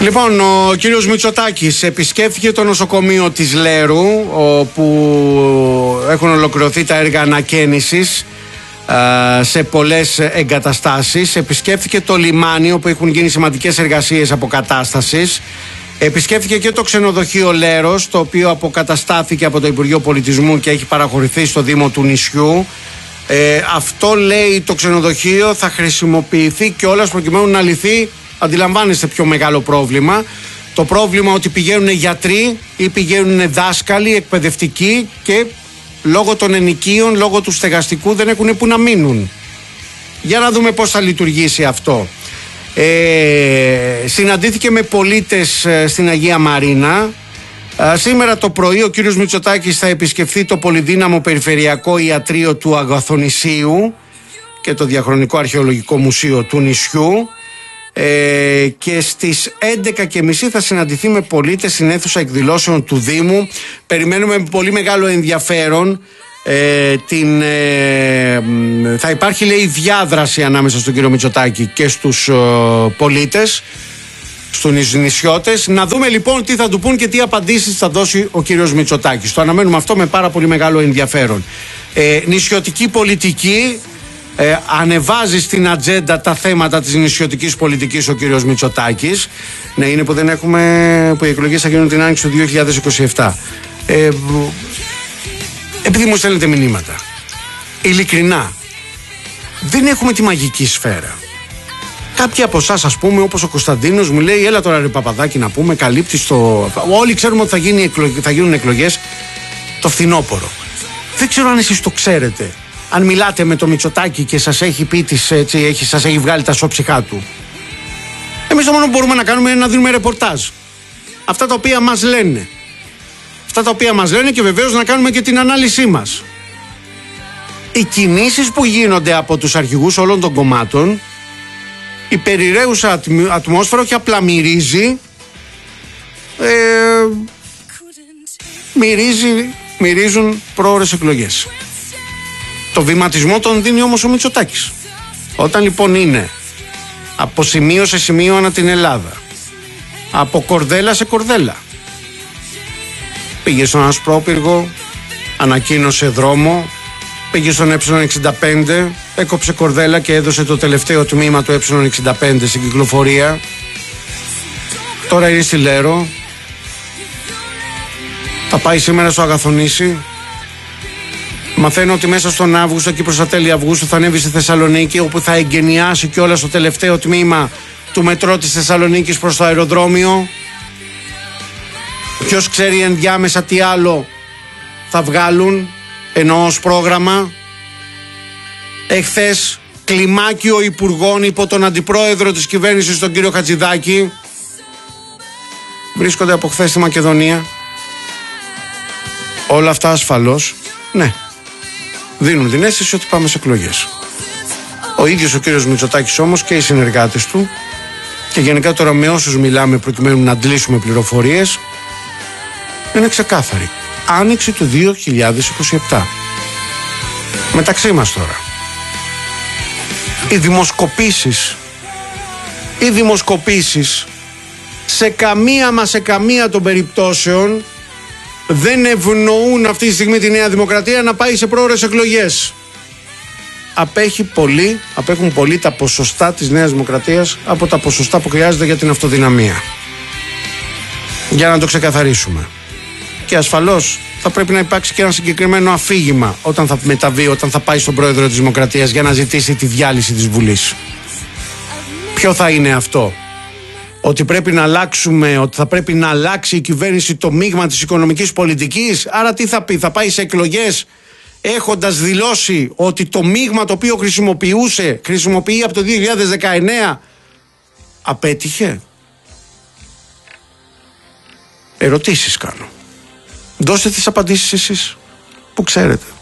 Λοιπόν, ο κύριος Μητσοτάκης επισκέφθηκε το νοσοκομείο της Λέρου, όπου έχουν ολοκληρωθεί τα έργα ανακαίνησης σε πολλές εγκαταστάσεις. Επισκέφθηκε το λιμάνι, όπου έχουν γίνει σημαντικές εργασίες αποκατάστασης. Επισκέφθηκε και το ξενοδοχείο Λέρος, το οποίο αποκαταστάθηκε από το Υπουργείο Πολιτισμού και έχει παραχωρηθεί στο Δήμο του νησιού. Αυτό, λέει το ξενοδοχείο, θα χρησιμοποιηθεί κιόλας προκειμένου να λυθεί, αντιλαμβάνεστε, πιο μεγάλο πρόβλημα. Το πρόβλημα ότι πηγαίνουν γιατροί ή πηγαίνουν δάσκαλοι, εκπαιδευτικοί και λόγω των ενοικίων, λόγω του στεγαστικού δεν έχουν που να μείνουν. Για να δούμε πώς θα λειτουργήσει αυτό. Συναντήθηκε με πολίτες στην Αγία Μαρίνα. Σήμερα το πρωί ο κύριος Μητσοτάκης θα επισκεφθεί το πολυδύναμο περιφερειακό ιατρείο του Αγαθονησίου και το διαχρονικό αρχαιολογικό μουσείο του νησιού, και στις 11.30 θα συναντηθεί με πολίτες στην αίθουσα εκδηλώσεων του Δήμου. Περιμένουμε με πολύ μεγάλο ενδιαφέρον. Θα υπάρχει, λέει, διάδραση ανάμεσα στον κύριο Μητσοτάκη και στους πολίτες, στους νησιώτες. Να δούμε λοιπόν τι θα του πούν και τι απαντήσεις θα δώσει ο κύριος Μητσοτάκης. Το αναμένουμε αυτό με πάρα πολύ μεγάλο ενδιαφέρον. Νησιωτική πολιτική. Ανεβάζει στην ατζέντα τα θέματα της νησιωτικής πολιτικής ο κύριος Μητσοτάκης. Ναι, είναι που δεν έχουμε, που οι εκλογές θα γίνουν την άνοιξη του 2027. Επειδή μου στέλνετε μηνύματα, ειλικρινά, δεν έχουμε τη μαγική σφαίρα. Κάποιοι από εσάς, ας πούμε, όπως ο Κωνσταντίνος, μου λέει: έλα τώρα ρε Παπαδάκη να πούμε, καλύπτεις το. Όλοι ξέρουμε ότι θα γίνουν εκλογές το φθινόπωρο. Δεν ξέρω αν εσείς το ξέρετε. Αν μιλάτε με το Μητσοτάκη και σας έχει πει σας έχει βγάλει τα σώψυχά του. Εμείς το μόνο που μπορούμε να κάνουμε είναι να δίνουμε ρεπορτάζ. Αυτά τα οποία μας λένε. Αυτά τα οποία μας λένε, και βεβαίως να κάνουμε και την ανάλυση μας. Οι κινήσεις που γίνονται από τους αρχηγούς όλων των κομμάτων, η περιραίουσα ατμόσφαιρα όχι απλά μυρίζουν πρόωρες εκλογές. Το βηματισμό τον δίνει όμως ο Μητσοτάκης. Όταν λοιπόν είναι από σημείο σε σημείο ανά την Ελλάδα, από κορδέλα σε κορδέλα, πήγε στον Ασπρόπυργο, ανακοίνωσε δρόμο, πήγε στον Ε65, έκοψε κορδέλα και έδωσε το τελευταίο τμήμα του Ε65 στην κυκλοφορία. Τώρα είναι στη Λέρο, θα πάει σήμερα στο Αγαθονήσι. Μαθαίνω ότι μέσα στον Αύγουστο και προς τα τέλη Αυγούστου θα ανέβει στη Θεσσαλονίκη, όπου θα εγκαινιάσει κιόλας το τελευταίο τμήμα του μετρό της Θεσσαλονίκης προς το αεροδρόμιο. Ποιος ξέρει ενδιάμεσα τι άλλο θα βγάλουν, εννοώ ως πρόγραμμα. Εχθές κλιμάκιο υπουργών υπό τον αντιπρόεδρο της κυβέρνησης, τον κύριο Χατζηδάκη. Βρίσκονται από χθες στη Μακεδονία. Όλα αυτά ασφαλώς, ναι, δίνουν την αίσθηση ότι πάμε σε εκλογές. Ο ίδιος ο κύριος Μητσοτάκης όμως και οι συνεργάτες του, και γενικά τώρα με όσους μιλάμε προκειμένου να αντλήσουμε πληροφορίες, είναι ξεκάθαροι. Άνοιξη του 2027. Μεταξύ μας τώρα, οι δημοσκοπήσεις σε καμία των περιπτώσεων δεν ευνοούν αυτή τη στιγμή τη Νέα Δημοκρατία να πάει σε πρόωρες εκλογές. Απέχουν πολύ τα ποσοστά της Νέας Δημοκρατίας από τα ποσοστά που χρειάζεται για την αυτοδυναμία. Για να το ξεκαθαρίσουμε. Και ασφαλώς θα πρέπει να υπάρξει και ένα συγκεκριμένο αφήγημα όταν θα μεταβεί, όταν θα πάει στον πρόεδρο της Δημοκρατίας για να ζητήσει τη διάλυση της Βουλής. Ποιο θα είναι αυτό? Ότι πρέπει να αλλάξουμε, ότι θα πρέπει να αλλάξει η κυβέρνηση το μείγμα της οικονομικής πολιτικής. Άρα τι θα πει? Θα πάει σε εκλογές έχοντας δηλώσει ότι το μείγμα το οποίο χρησιμοποιεί από το 2019 απέτυχε? Ερωτήσεις κάνω. Δώστε τις απαντήσεις εσείς που ξέρετε.